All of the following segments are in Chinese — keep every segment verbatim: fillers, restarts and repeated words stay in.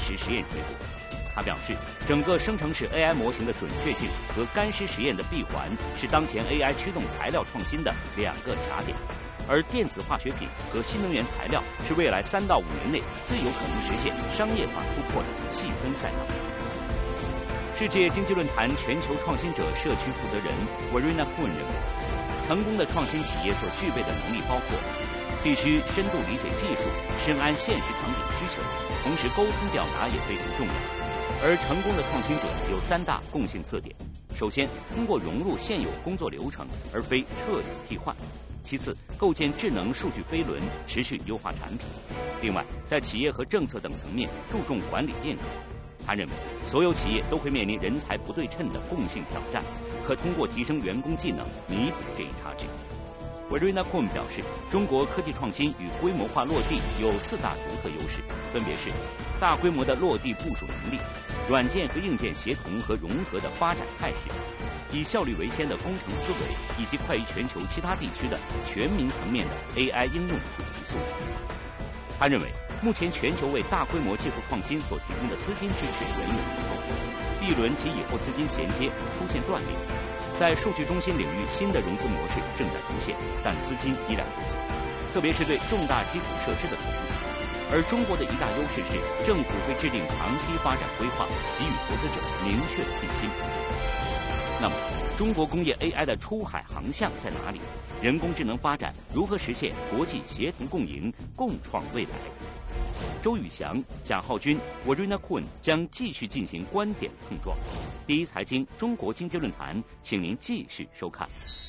实实验结果。他表示，整个生成式 A I 模型的准确性和干湿实验的闭环是当前 A I 驱动材料创新的两个卡点，而电子化学品和新能源材料是未来三到五年内最有可能实现商业化突破的细分赛道。世界经济论坛全球创新者社区负责人 Verena Kuhn 认为，成功的创新企业所具备的能力包括必须深度理解技术，深谙现实场景需求，同时沟通表达也非常重要。而成功的创新者有三大共性特点：首先，通过融入现有工作流程，而非彻底替换；其次，构建智能数据飞轮，持续优化产品；另外，在企业和政策等层面注重管理变革。他认为，所有企业都会面临人才不对称的共性挑战，可通过提升员工技能弥补这一差距。Verena Kuhn 表示，中国科技创新与规模化落地有四大独特优势，分别是大规模的落地部署能力、软件和硬件协同和融合的发展态势、以效率为先的工程思维，以及快于全球其他地区的全民层面的 A I 应用普及素质。他认为，目前全球为大规模技术创新所提供的资金支持远远不够 ，B 轮及以后资金衔接出现断裂。在数据中心领域，新的融资模式正在出现，但资金依然不足，特别是对重大基础设施的投入。而中国的一大优势是，政府会制定长期发展规划，给予投资者明确的信心。那么，中国工业 A I 的出海航向在哪里？人工智能发展如何实现国际协同共赢、共创未来？周宇翔、贾浩军、Verena Kuhn 将继续进行观点碰撞。第一财经中国经济论坛，请您继续收看。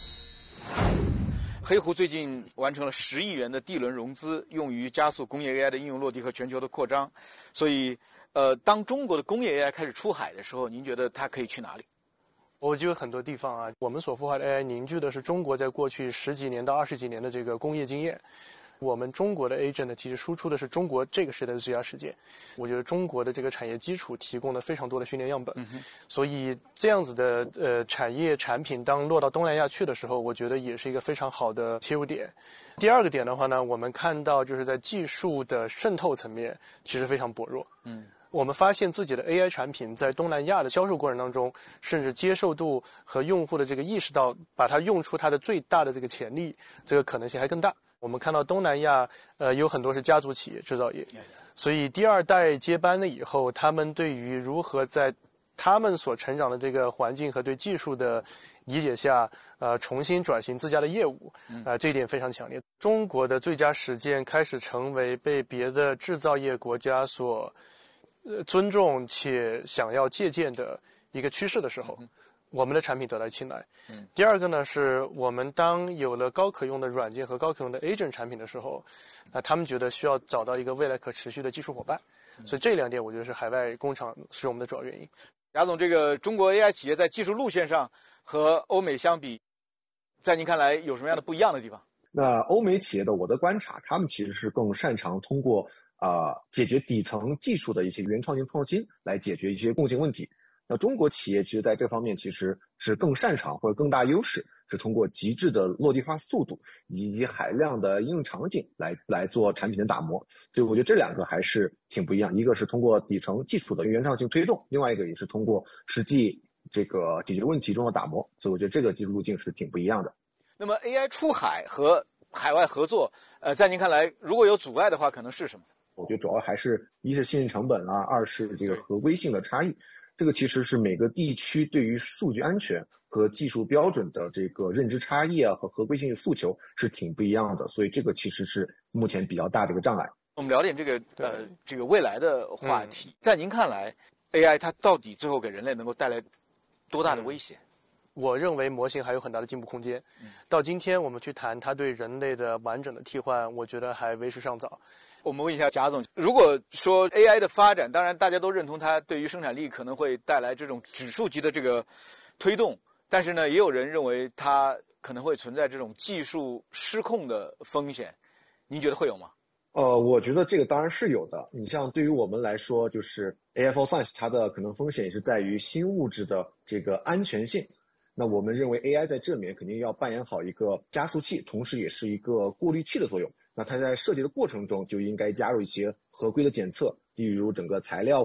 黑狐最近完成了十亿元的 D 轮融资，用于加速工业 A I 的应用落地和全球的扩张。所以，呃，当中国的工业 A I 开始出海的时候，您觉得它可以去哪里？ 我觉得很多地方啊，我们所孵化的 A I 凝聚的是中国在过去十几年到二十几年的这个工业经验。我们中国的 agent 其实输出的是中国这个时代的最佳实践。我觉得中国的这个产业基础提供了非常多的训练样本，嗯、所以这样子的呃产业产品当落到东南亚去的时候，我觉得也是一个非常好的切入点。第二个点的话呢，我们看到就是在技术的渗透层面其实非常薄弱。嗯。我们发现自己的 A I 产品在东南亚的销售过程当中，甚至接受度和用户的这个意识到把它用出它的最大的这个潜力，这个可能性还更大。我们看到东南亚呃有很多是家族企业制造业，所以第二代接班了以后，他们对于如何在他们所成长的这个环境和对技术的理解下，呃，重新转型自家的业务，呃，这一点非常强烈。中国的最佳实践开始成为被别的制造业国家所呃尊重且想要借鉴的一个趋势的时候，我们的产品得到青睐。嗯，第二个呢，是我们当有了高可用的软件和高可用的 agent 产品的时候，啊、呃，他们觉得需要找到一个未来可持续的技术伙伴。嗯、所以这两点我觉得是海外工厂是我们的主要原因。 贾总，这个中国 A I 企业在技术路线上和欧美相比，在您看来有什么样的不一样的地方？ 那欧美企业的我的观察，他们其实是更擅长通过啊、呃、解决底层技术的一些原创性创新来解决一些共性问题。那中国企业其实在这方面其实是更擅长或者更大优势，是通过极致的落地化速度以及海量的应用场景来来做产品的打磨。所以我觉得这两个还是挺不一样，一个是通过底层技术的原创性推动，另外一个也是通过实际这个解决问题中的打磨。所以我觉得这个技术路径是挺不一样的。 那么 A I 出海和海外合作，呃，在您看来，如果有阻碍的话，可能是什么？ 我觉得主要还是一是信任成本啊，二是这个合规性的差异。这个其实是每个地区对于数据安全和技术标准的这个认知差异啊和合规性的诉求是挺不一样的，所以这个其实是目前比较大的一个障碍。 我们聊点这个呃这个未来的话题，嗯、在您看来 ，A I 它到底最后给人类能够带来多大的威胁？ 嗯我认为模型还有很大的进步空间。到今天我们去谈它对人类的完整的替换，我觉得还为时尚早。 我们问一下贾总，如果说 A I 的发展，当然大家都认同它对于生产力可能会带来这种指数级的这个推动，但是呢，也有人认为它可能会存在这种技术失控的风险，您觉得会有吗？ 呃，我觉得这个当然是有的。你像对于我们来说，就是 A I for Science 它的可能风险也是在于新物质的这个安全性。那我们认为 A I 在这里面肯定要扮演好一个加速器，同时也是一个过滤器的作用。那它在设计的过程中就应该加入一些合规的检测，例如整个材料